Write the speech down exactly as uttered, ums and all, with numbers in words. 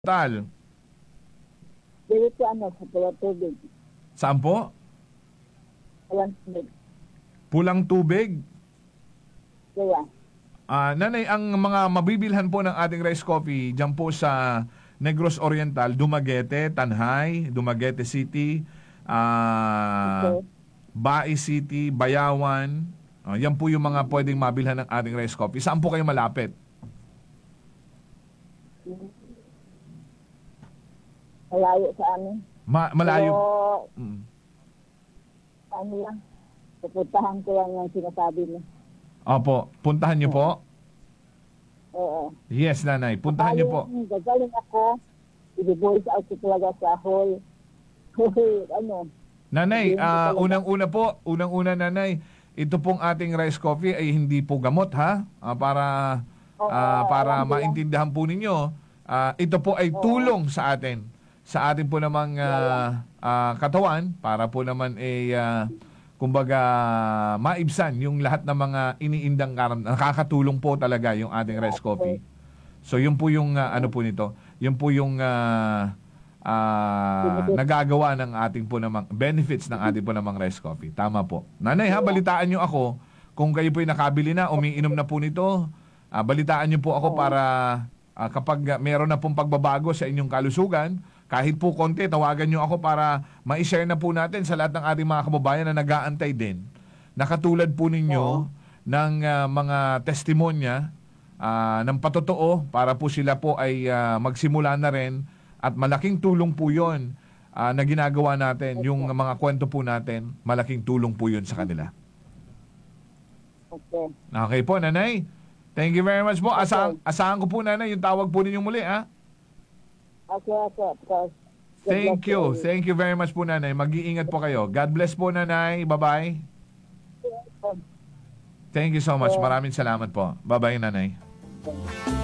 Tal. Dito ano, sa pulang tubig. Saan po? Pulang tubig. Pulang tubig. Kaya, Ah, nanay, ang mga mabibilhan po ng ating rice coffee diyan po sa Negros Oriental, Dumaguete, Tanhay, Dumaguete City, ah, okay. Bai City, Bayawan. Ah, yan po yung mga pwedeng mabilhan ng ating rice coffee. Saan po kayo malapit? Malayo sa amin. Ma- malayo. Pero, Mm. ano lang, pupuntahan ko lang yung sinasabi mo. Opo, puntahan niyo po. Oo. Yes, nanay, puntahan niyo po. Gagaling, gagaling ako, i-voice out ko talaga sa whole, whole, ano, Nanay, Hindi ah, talaga. unang-una po, unang-una nanay, ito pong ating rice coffee ay hindi po gamot ha. Ah, para Oo, ah, para alam ko yan. maintindihan po ninyo, ah, ito po ay Oo. tulong sa atin. Sa ating po namang ah, ah, katawan para po naman ay ah, kumbaga maibsan yung lahat ng mga iniindang karam. Nakakatulong po talaga yung ating rice coffee. So yun po yung ah, ano po nito. Yun po yung ah, ah, Benefit. nagagawa ng ating po namang benefits ng ating po namang rice coffee. Tama po. Nanay ha, balitaan nyo ako kung kayo po ay nakabili na, umiinom na po nito. Ah, balitaan nyo po ako para ah, kapag ah, meron na pong pagbabago sa inyong kalusugan, kahit po konti, tawagan nyo ako para ma-share na po natin sa lahat ng ating mga kababayan na nag-aantay din. Nakatulad po ninyo ng ah, mga testimonya ah, ng patotoo para po sila po ay ah, magsimula na rin at malaking tulong po yun ah, na ginagawa natin. Yung mga kwento po natin, malaking tulong po yun sa kanila. Okay. Okay po, nanay. Thank you very much po. Asahan, asahan ko po, nanay, yung tawag po ninyong muli, ha? Okay, okay. Because, Thank you. Thank you very much po, nanay. Mag-iingat po kayo. God bless po, nanay. Bye-bye. Thank you so much. Maraming salamat po. Bye-bye, nanay. you.